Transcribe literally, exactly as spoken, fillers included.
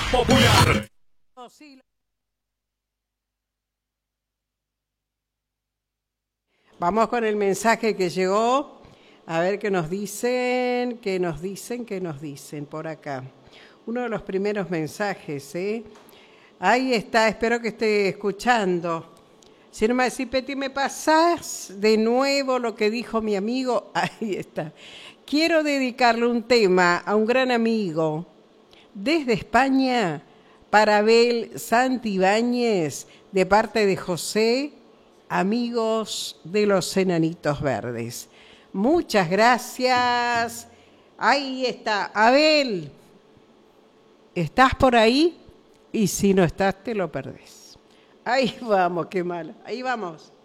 Popular. Vamos con el mensaje que llegó. A ver qué nos dicen, qué nos dicen, qué nos dicen por acá. Uno de los primeros mensajes, ¿eh? Ahí está, espero que esté escuchando. Si no me decís, Peti, ¿me pasás de nuevo lo que dijo mi amigo? Ahí está. Quiero dedicarle un tema a un gran amigo desde España, para Abel Santibáñez, de parte de José, amigos de los Enanitos Verdes. Muchas gracias. Ahí está. Abel, ¿estás por ahí? Y si no estás, te lo perdés. Ahí vamos, qué mal. Ahí vamos.